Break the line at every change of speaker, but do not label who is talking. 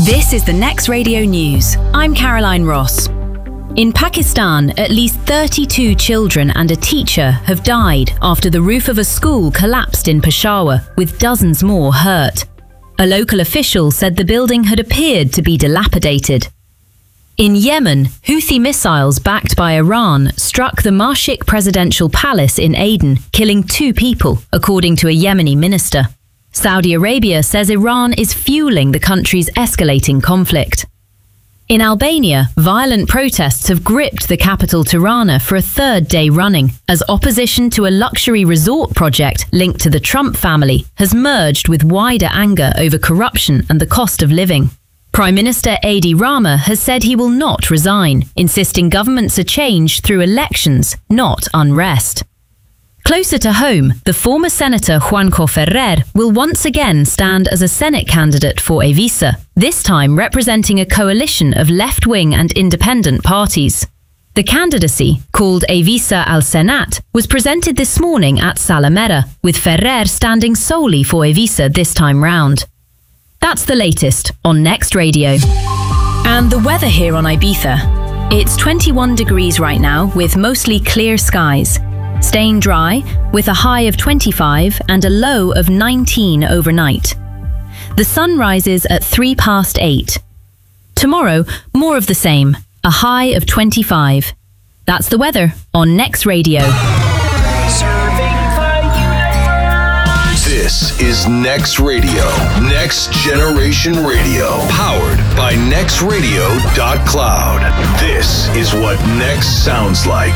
This is the Next Radio News. I'm Caroline Ross. In Pakistan, at least 32 children and a teacher have died after the roof of a school collapsed in Peshawar, with dozens more hurt. A local official said the building had appeared to be dilapidated. In Yemen, Houthi missiles backed by Iran struck the Mashik presidential palace in Aden, killing 2 people, according to a Yemeni minister. Saudi Arabia says Iran is fueling the country's escalating conflict. In Albania, violent protests have gripped the capital Tirana for a 3rd day running, as opposition to a luxury resort project linked to the Trump family has merged with wider anger over corruption and the cost of living. Prime Minister Edi Rama has said he will not resign, insisting governments are changed through elections, not unrest. Closer to home, the former Senator Juanjo Ferrer will once again stand as a Senate candidate for Evisa, this time representing a coalition of left-wing and independent parties. The candidacy, called Evisa al Senat, was presented this morning at Salamera, with Ferrer standing solely for Evisa this time round. That's the latest on Next Radio. And the weather here on Ibiza. It's 21 degrees right now with mostly clear skies. Staying dry with a high of 25 and a low of 19 overnight. The sun rises at 8:03. Tomorrow, more of the same, a high of 25. That's the weather on Next Radio.
This is Next Radio, Next Generation Radio, powered by nextradio.cloud. This is what Next sounds like.